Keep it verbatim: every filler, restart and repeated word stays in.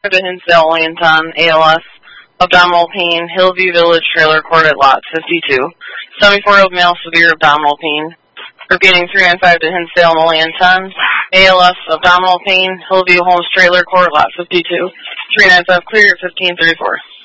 to Hinsdale, Lanton, A L S, abdominal pain, Hillview Village Trailer Court at lot fifty-two. seventy-four-year-old male, severe abdominal pain. Repeating, three ninety-five to Hinsdale, Lanton, A L S, abdominal pain, Hillview Homes Trailer Court, lot fifty-two. three ninety-five clear at fifteen thirty-four.